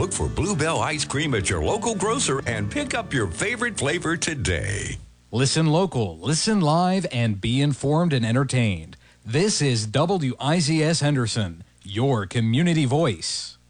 Look for Bluebell ice cream at your local grocer and pick up your favorite flavor today. Listen local, listen live, and be informed and entertained. This is WIZS Henderson, your community voice.